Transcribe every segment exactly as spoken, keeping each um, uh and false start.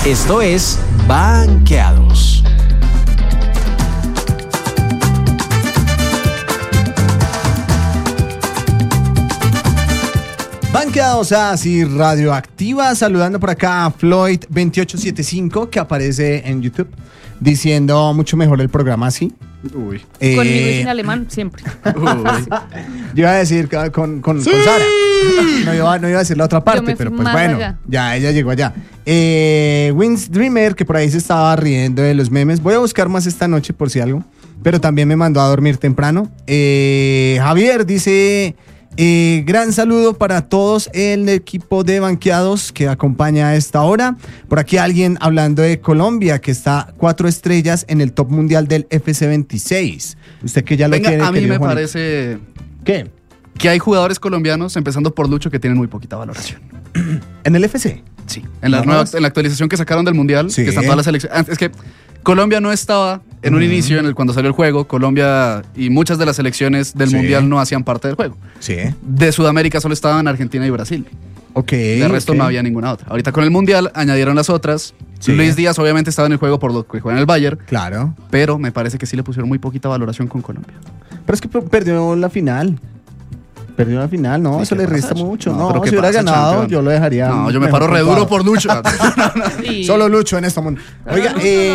Esto es Banqueados. Banqueados así radioactiva, saludando por acá a Floyd veintiocho setenta y cinco que aparece en YouTube diciendo mucho mejor el programa así. Uy. Eh, Conmigo y en alemán siempre. Uy. Yo iba a decir con, con, sí. con Sara. No iba, no iba a decir la otra parte, pero pues bueno, allá. ya ella llegó allá. Eh, Wins Dreamer, que por ahí se estaba riendo de los memes. Voy a buscar más esta noche por si algo, pero también me mandó a dormir temprano. Eh, Javier dice... Eh, gran saludo para todos el equipo de Banqueados que acompaña a esta hora. Por aquí alguien hablando de Colombia, que está cuatro estrellas en el top mundial del F C veintiséis. Usted que ya lo Venga, tiene. a mí me Juanito. parece... ¿Qué? Que hay jugadores colombianos, empezando por Lucho, que tienen muy poquita valoración. ¿En el F C? Sí. En la, nueva, en la actualización que sacaron del mundial, sí. que están todas las selecciones. Es que Colombia no estaba en un uh-huh. inicio, en el, cuando salió el juego. Colombia y muchas de las selecciones del sí. mundial no hacían parte del juego. Sí. De Sudamérica solo estaban Argentina y Brasil. Ok. De resto okay. no había ninguna otra. Ahorita con el mundial añadieron las otras. Sí. Luis Díaz obviamente estaba en el juego por lo que juega en el Bayern. Claro. Pero me parece que sí le pusieron muy poquita valoración con Colombia. Pero es que perdió la final. Perdió la final, no, eso le resta mucho. No, no si hubiera pasa, ganado, campeón? yo lo dejaría. No, yo me paro re duro por Lucho. Sí. Solo Lucho en este mundo. Oiga, eh,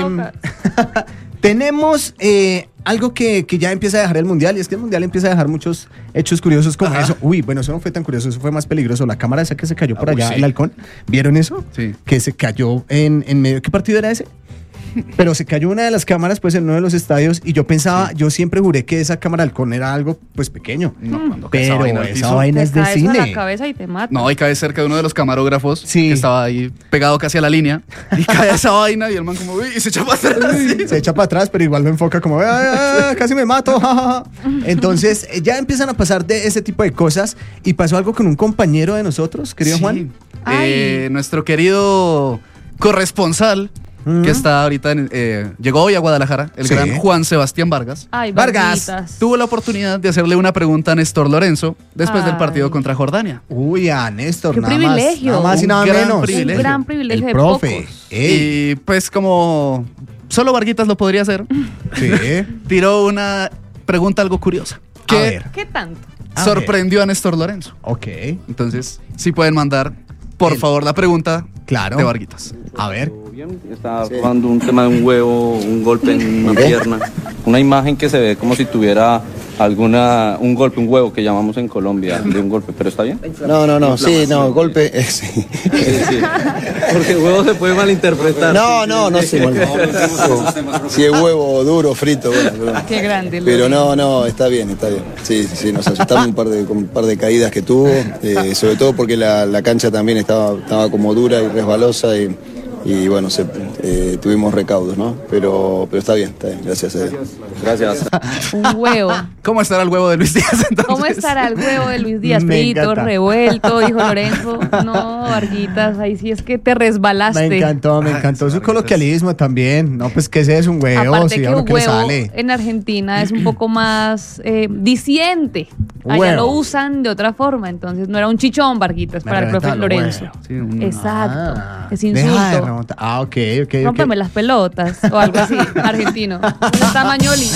tenemos eh, algo que, que ya empieza a dejar el mundial, y es que el mundial empieza a dejar muchos hechos curiosos como Ajá. eso. Uy, bueno, eso no fue tan curioso, eso fue más peligroso. La cámara esa que se cayó por ah, allá, sí. el halcón. ¿Vieron eso? Sí. Que se cayó en, en medio. ¿Qué partido era ese? Pero se cayó una de las cámaras pues en uno de los estadios y yo pensaba, sí. yo siempre juré que esa cámara halcón era algo pues pequeño. No, cuando pero esa vaina, esa vaina es de cae cine. A la cabeza y te mata. No, y cae cerca de uno de los camarógrafos sí. que estaba ahí pegado casi a la línea y cae esa vaina y el man como uy, y se echa para atrás. Sí. Se echa para atrás, pero igual lo enfoca como ay, ay, casi me mato. Entonces ya empiezan a pasar de ese tipo de cosas y pasó algo con un compañero de nosotros, querido sí. Juan. Eh, nuestro querido corresponsal que está ahorita, en, eh, llegó hoy a Guadalajara, el sí. gran Juan Sebastián Vargas. Ay, Vargas tuvo la oportunidad de hacerle una pregunta a Néstor Lorenzo después Ay. del partido contra Jordania. Uy, a Néstor, Qué nada privilegio. más, nada más y nada un gran menos. Privilegio. Un gran privilegio el de profe. pocos. Y pues como solo Varguitas lo podría hacer, sí. tiró una pregunta algo curiosa. A ver. ¿Qué tanto? A sorprendió ver. a Néstor Lorenzo. Ok. Entonces, sí pueden mandar, por el, favor, la pregunta claro. de Varguitas. A ver. Estaba jugando un tema de un huevo, un golpe en una pierna, una imagen que se ve como si tuviera alguna un golpe, un huevo que llamamos en Colombia de un golpe, pero está bien. No, no, no, sí, no, golpe, eh, sí. Porque el huevo se puede malinterpretar. No, no, no sé. Si es huevo duro, frito, bueno. Pero, Qué grande. Pero no, no, está bien, está bien. Sí, sí, sí, nos asustamos un par de, con un par de caídas que tuvo, eh, sobre todo porque la, la cancha también estaba, estaba como dura y resbalosa y Y bueno, se, eh, tuvimos recaudos, ¿no? Pero, pero está bien, está bien, gracias a Dios. Gracias. Un huevo. ¿Cómo estará el huevo de Luis Díaz entonces? ¿Cómo estará el huevo de Luis Díaz? Frito, revuelto, dijo Lorenzo. No, Varguitas, ahí sí es que te resbalaste. Me encantó, me encantó Ay, su coloquialismo también. No, pues que ese es un huevo, aparte sí, que a lo un que le huevo sale. En Argentina es un poco más eh, diciente. Allá huevo. lo usan de otra forma, entonces no era un chichón, Varguitas, Me para el profe Lorenzo. Sí, un... Exacto, Ah, es insulto. Ah, ok, ok. Rómpeme okay. las pelotas o algo así, argentino. Está Mañoli.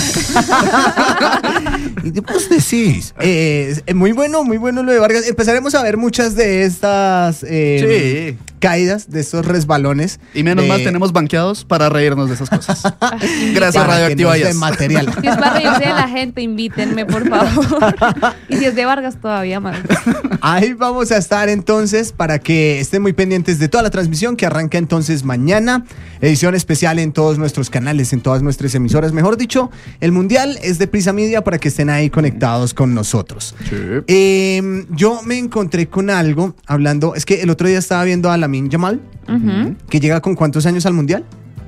Y vos decís, eh, muy bueno, muy bueno lo de Vargas. Empezaremos a ver muchas de estas eh, sí. caídas, de estos resbalones. Y menos de... mal tenemos banqueados para reírnos de esas cosas. Gracias, Radioactiva. De material. Si es para reírse de la gente, invítenme, por favor. Y si es de Vargas, todavía más. Ahí vamos a estar entonces para que estén muy pendientes de toda la transmisión que arranca entonces mañana. Edición especial en todos nuestros canales, en todas nuestras emisoras. Mejor dicho, el Mundial es de Prisa Media para que estén ahí conectados con nosotros. Sí. Eh, yo me encontré con algo hablando, es que el otro día estaba viendo a Lamine Yamal, Uh-huh. que llega con ¿cuántos años al Mundial?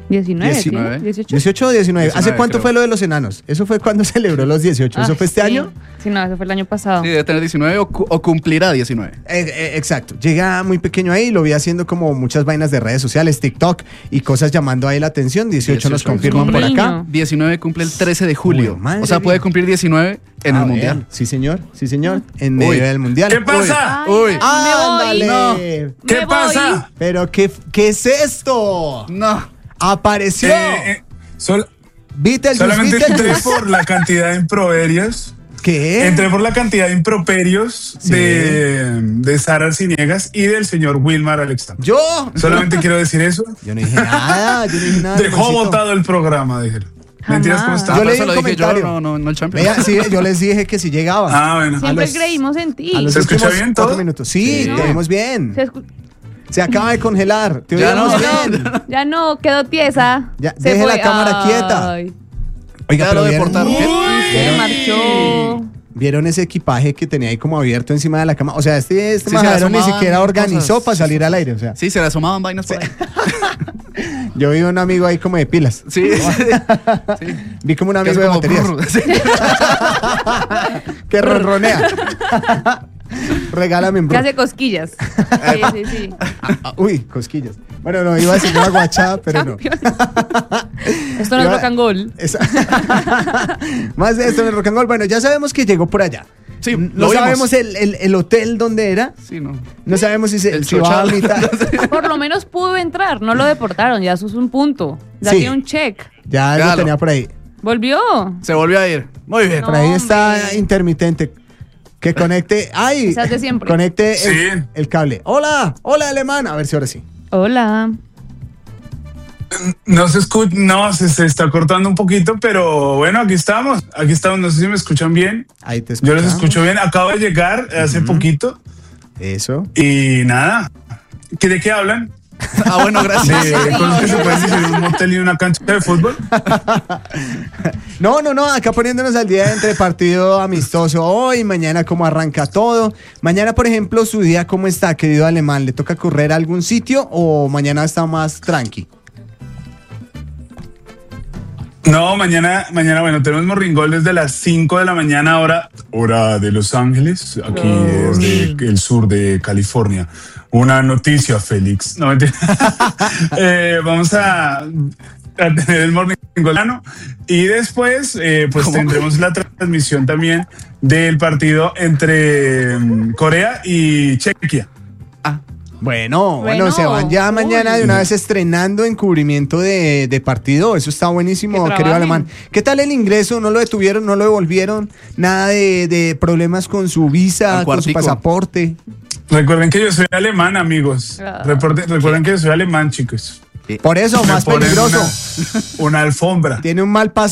diecinueve, diecinueve. ¿sí? dieciocho. dieciocho o diecinueve. diecinueve, ¿Hace cuánto creo. fue lo de los enanos? Eso fue cuando celebró los dieciocho. ¿Eso Ah, fue este sí. año? Sí, no, eso fue el año pasado. Sí, debe tener diecinueve o, cu- o cumplirá diecinueve. Eh, eh, exacto. Llega muy pequeño ahí, lo vi haciendo como muchas vainas de redes sociales, TikTok y cosas llamando ahí la atención. dieciocho nos dieciocho. confirman Un por niño. acá. diecinueve cumple el trece de julio. Uy, madre o sea, puede mía. cumplir diecinueve en Ah, el bien. mundial. Sí, señor. Sí, señor. En medio Uy. del mundial. ¿Qué pasa? Ay, Uy. me voy. ¡Ándale! No. ¿Qué Me pasa? Pero ¿qué, ¿qué es esto? No. Apareció. Eh, eh, sol- Beetlejuice, solamente entré Beetlejuice. por la cantidad de improperios. ¿Qué? Entré por la cantidad de improperios Sí. de, de Sara Arciniegas y del señor Wilmar Alexander. ¿Yo? Solamente quiero decir eso. Yo no dije nada. Yo no dije nada. Dejó Juancito. botado el programa, dijeron. Mentiras, ¿cómo está? Yo Por leí eso un lo dije yo, comentario. no, no, no el champion. Vea, sí, yo les dije que si llegaba. Ah, bueno. Siempre a los- creímos en ti. A los ¿Se escucha últimos bien cuatro todo? minutos. Sí, Sí. te oímos bien. Se escu- Se acaba de congelar. Te Ya oímos no. bien. Ya no, quedó tiesa. Ya, Se deje fue. la cámara quieta. Ay, Oiga, Ya pero lo vieron, deportaron. se marchó. ¿vieron ese equipaje que tenía ahí como abierto encima de la cama? O sea, este, este Sí, se majadero ni asomaban siquiera organizó cosas. para salir al aire. O sea, Sí, se le asomaban vainas por ahí. yo vi un amigo ahí como de pilas. Sí. sí. Vi como un Que amigo de hace como baterías brrr. Sí. que ronronea. Regálame un Que bro. hace cosquillas. Sí, sí, sí. Ah, uy, cosquillas. Bueno, no, iba a decir una guachada, pero no. Esto no es Iba- rock and roll. Esa- Más de esto en el rock and roll. Bueno, ya sabemos que llegó por allá. Sí, no lo vimos. sabemos el, el- el hotel donde era. Sí, no. No sabemos si se El si va a chochal. mitad. Por lo menos pudo entrar, no lo deportaron, ya eso es un punto. Ya Sí. tiene un check. Ya lo Claro. tenía por ahí. ¿Volvió? Se volvió a ir. Muy bien. No. Por ahí está hombre. intermitente. Que conecte. ¡Ay! Esas de siempre. Conecte el, Sí. el cable. ¡Hola! ¡Hola, alemán! A ver si ahora sí. Hola. No se escucha, no, se, se está cortando un poquito, pero bueno, aquí estamos. Aquí estamos. No sé si me escuchan bien. Ahí te Yo les escuchamos. escucho bien. Acabo de llegar hace poquito Eso. y nada. ¿Qué- ¿De qué hablan? Ah, bueno, De gracias. cosas que se pueden decir en un motel y una cancha de fútbol. No, no, no, acá poniéndonos al día entre partido amistoso hoy, mañana cómo arranca todo. Mañana, por ejemplo, su día cómo está, querido alemán. ¿Le toca correr a algún sitio o mañana está más tranqui? No, mañana, mañana, bueno, tenemos Morringol desde las cinco de la mañana, hora, hora de Los Ángeles, aquí desde el sur de California. Una noticia, Félix. No, mentira. Eh, vamos a, a tener el Morringolano y después, eh, pues ¿Cómo? tendremos la transmisión también del partido entre mm, Corea y Chequia. Bueno, bueno, Bueno, se van ya uy. mañana de una vez estrenando encubrimiento de, de partido. Eso está buenísimo, Que querido trabajen. alemán. ¿Qué tal el ingreso? ¿No lo detuvieron? ¿No lo devolvieron? ¿Nada de, de problemas con su visa, Al con su cuartico. pasaporte? Recuerden que yo soy alemán, amigos. Ah. Reporte- recuerden que yo soy alemán, chicos. Por eso, Me más ponen peligroso. Una, una alfombra. Tiene un mal pasado.